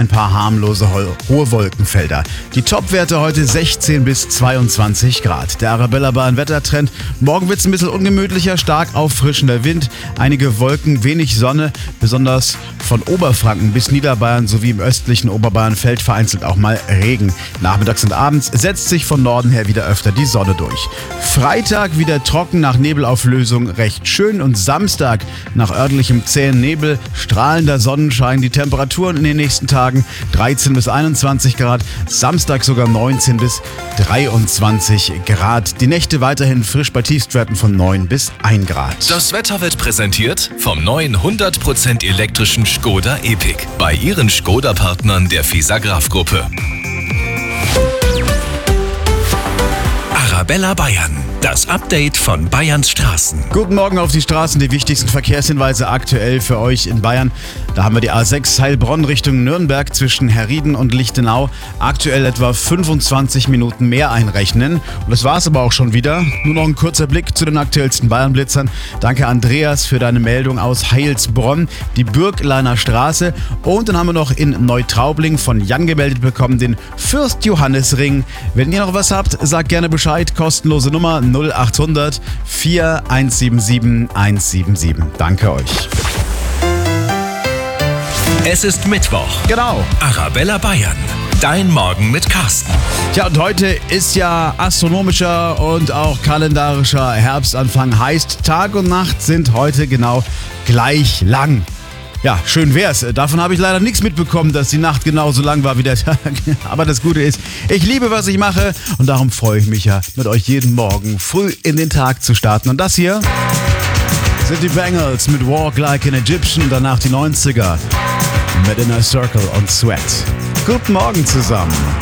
ein paar harmlose hohe Wolkenfelder. Die Topwerte heute 16 bis 22 Grad. Der Arabella-Bahn Wettertrend. Morgen wird es ein bisschen ungemütlicher, stark auffrischender Wind, einige Wolken, wenig Sonne, besonders von Oberfranken bis Niederbayern sowie im östlichen Oberbayern fällt vereinzelt auch mal Regen. Nachmittags und abends setzt sich von Norden her wieder öfter die Sonne durch. Freitag wieder trocken nach Nebelauflösung, recht schön, und Samstag nach örtlichem zähen Nebel, strahlender Sonnenschein. Die Temperaturen in den nächsten Tagen 13 bis 21 Grad, Samstag sogar 19 bis 23 Grad. Die Nächte weiterhin frisch bei Tiefstwerten von 9 bis 1 Grad. Das Wetter wird präsentiert vom neuen 100% elektrischen Škoda Epiq bei Ihren Škoda-Partnern der FISA-Graf-Gruppe. Arabella Bayern, das Update von Bayerns Straßen. Guten Morgen auf die Straßen, die wichtigsten Verkehrshinweise aktuell für euch in Bayern. Da haben wir die A6 Heilbronn Richtung Nürnberg zwischen Herrieden und Lichtenau. Aktuell etwa 25 Minuten mehr einrechnen. Und das war's aber auch schon wieder. Nur noch ein kurzer Blick zu den aktuellsten Bayern-Blitzern. Danke Andreas für deine Meldung aus Heilsbronn, die Bürgleiner Straße. Und dann haben wir noch in Neutraubling von Jan gemeldet bekommen den Fürst-Johannes-Ring. Wenn ihr noch was habt, sagt gerne Bescheid. Kostenlose Nummer 0800 4177 177. Danke euch. Es ist Mittwoch. Genau. Arabella Bayern, dein Morgen mit Carsten. Tja, und heute ist ja astronomischer und auch kalendarischer Herbstanfang. Heißt, Tag und Nacht sind heute genau gleich lang. Ja, schön wär's. Davon habe ich leider nichts mitbekommen, dass die Nacht genauso lang war wie der Tag. Aber das Gute ist, ich liebe, was ich mache, und darum freue ich mich ja, mit euch jeden Morgen früh in den Tag zu starten. Und das hier sind die Bangles mit Walk Like an Egyptian, danach die 90er mit Inner Circle und Sweat. Guten Morgen zusammen.